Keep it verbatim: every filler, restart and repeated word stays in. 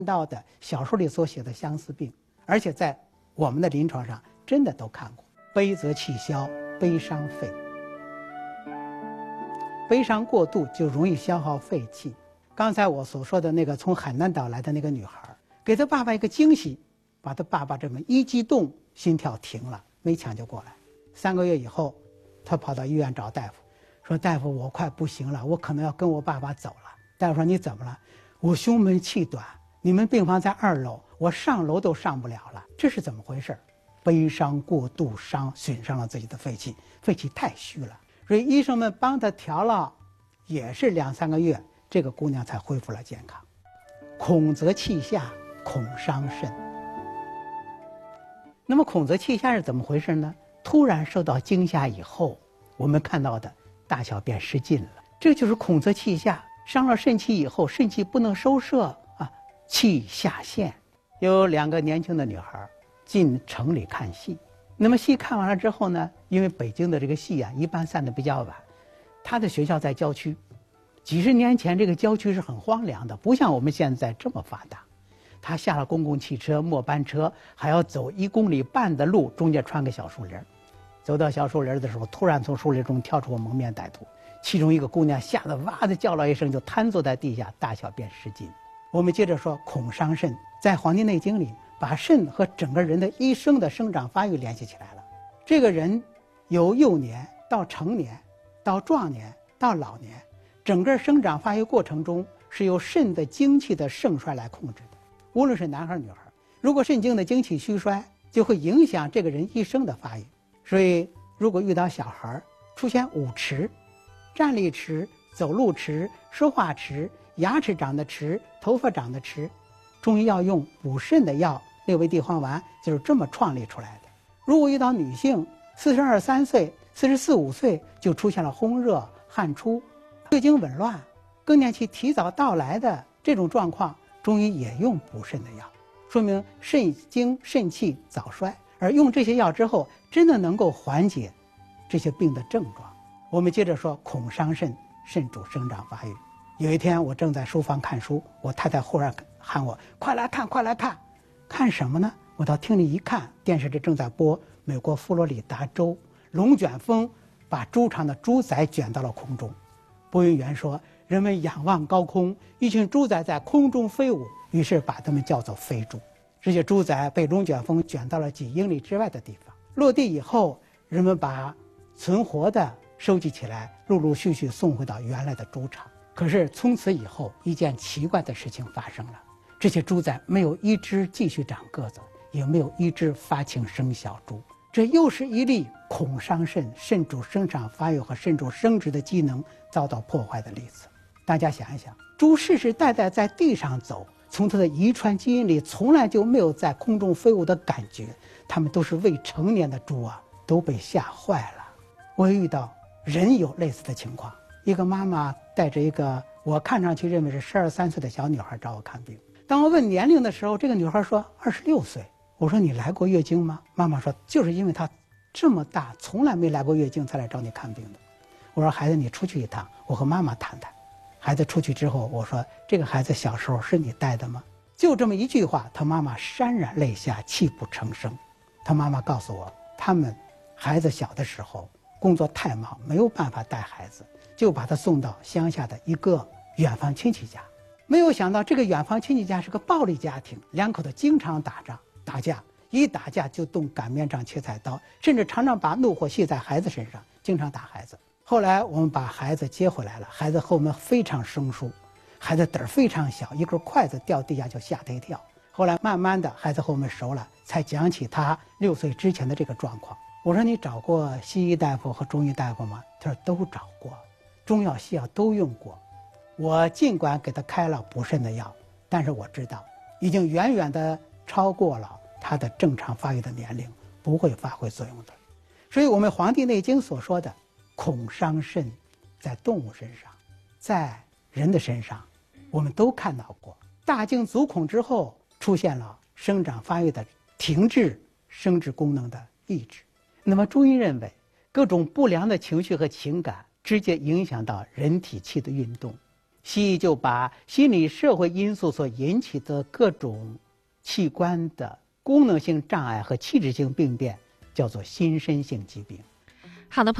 到的小说里所写的相思病，而且在我们的临床上真的都看过。悲则气消，悲伤肺。悲伤过度就容易消耗肺气。刚才我所说的那个从海南岛来的那个女孩，给她爸爸一个惊喜，把她爸爸这么一激动，心跳停了，没抢救过来。三个月以后，她跑到医院找大夫，说：“大夫，我快不行了，我可能要跟我爸爸走了。”大夫说：“你怎么了？”我胸闷气短，你们病房在二楼，我上楼都上不了了。这是怎么回事？悲伤过度伤损伤了自己的肺气，肺气太虚了。所以医生们帮她调了，也是两三个月，这个姑娘才恢复了健康。恐则气下，恐伤肾。那么恐则气下是怎么回事呢？突然受到惊吓以后，我们看到的大小便失禁了，这就是恐则气下。伤了肾气以后，肾气不能收摄啊，气下陷。有两个年轻的女孩进城里看戏，那么戏看完了之后呢，因为北京的这个戏啊，一般散得比较晚，她的学校在郊区。几十年前这个郊区是很荒凉的，不像我们现在这么发达。她下了公共汽车末班车，还要走一公里半的路，中间穿个小树林。走到小树林的时候，突然从树林中跳出个蒙面歹徒，其中一个姑娘吓得哇的叫了一声，就瘫坐在地下，大小便失禁。我们接着说恐伤肾，在《黄帝内经》里把肾和整个人的一生的生长发育联系起来了。这个人由幼年到成年到壮年到老年，整个生长发育过程中是由肾的精气的盛衰来控制的。无论是男孩女孩，如果肾精的精气虚衰，就会影响这个人一生的发育。所以如果遇到小孩出现五迟，站立迟、走路迟、说话迟、牙齿长得迟、头发长得迟，中医要用补肾的药六味地黄丸，就是这么创立出来的。如果遇到女性四十二三岁、四十四五岁就出现了烘热、汗出、月经紊乱、更年期提早到来的这种状况，中医也用补肾的药，说明肾精肾气早衰。而用这些药之后，真的能够缓解这些病的症状。我们接着说恐伤肾，肾主生长发育。有一天我正在书房看书，我太太忽然喊我：“快来看，快来看！”看什么呢？我到厅里一看，电视里正在播美国佛罗里达州龙卷风把猪场的猪仔卷到了空中。播音员说：“人们仰望高空，一群猪仔在空中飞舞，于是把它们叫做飞猪。”这些猪仔被龙卷风卷到了几英里之外的地方，落地以后，人们把存活的收集起来，陆陆续续送回到原来的猪场。可是从此以后，一件奇怪的事情发生了：这些猪仔没有一只继续长个子，也没有一只发情生小猪。这又是一例恐伤肾，肾主生长发育和肾主生殖的机能遭到破坏的例子。大家想一想，猪世世代代在地上走，从它的遗传基因里从来就没有在空中飞舞的感觉，它们都是未成年的猪啊，都被吓坏了。我也遇到人有类似的情况，一个妈妈带着一个我看上去认为是十二三岁的小女孩找我看病。当我问年龄的时候，这个女孩说二十六岁。我说你来过月经吗？妈妈说就是因为她这么大从来没来过月经才来找你看病的。我说孩子，你出去一趟，我和妈妈谈谈。孩子出去之后，我说这个孩子小时候是你带的吗？就这么一句话，他妈妈潸然泪下，泣不成声。他妈妈告诉我，他们孩子小的时候工作太忙，没有办法带孩子，就把他送到乡下的一个远房亲戚家。没有想到这个远房亲戚家是个暴力家庭，两口子经常打仗打架，一打架就动擀面杖、切菜刀，甚至常常把怒火泄在孩子身上，经常打孩子。后来我们把孩子接回来了，孩子和我们非常生疏，孩子胆儿非常小，一根筷子掉地下就吓他一跳。后来慢慢的孩子和我们熟了，才讲起他六岁之前的这个状况。我说你找过西医大夫和中医大夫吗？他说都找过，中药西药都用过。我尽管给他开了补肾的药，但是我知道已经远远的超过了他的正常发育的年龄，不会发挥作用的。所以我们《黄帝内经》所说的恐伤肾，在动物身上，在人的身上，我们都看到过。大惊足恐之后，出现了生长发育的停滞，生殖功能的抑制。那么中医认为，各种不良的情绪和情感直接影响到人体气的运动， 西医就把心理社会因素所引起的各种器官的功能性障碍和器质性病变叫做心身性疾病。 好的。